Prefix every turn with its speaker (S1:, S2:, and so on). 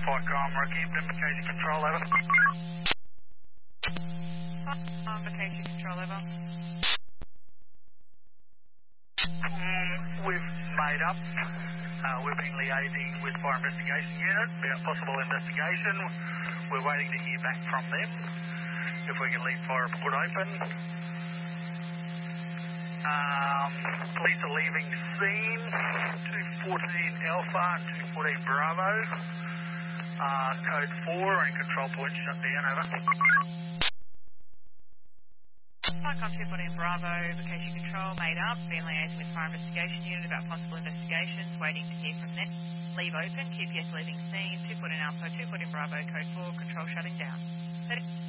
S1: Ficom, Rockhampton, Vacation Control, over.
S2: Vacation Control, over.
S1: We've made up. We've been liaising with Fire Investigation Unit about possible investigation. We're waiting to hear back from them if we can leave fire report open. Police are leaving scene, 214 Alpha and 214 Bravo. Code 4 and control point shut down, over.
S2: Ficom 214 Bravo, Vacation Control, made up. Been liaising with Fire Investigation Unit about possible investigations, waiting to hear from them. Leave open, QPS leaving scene, 214 Alpha, 214 Bravo, code 4, control shutting down.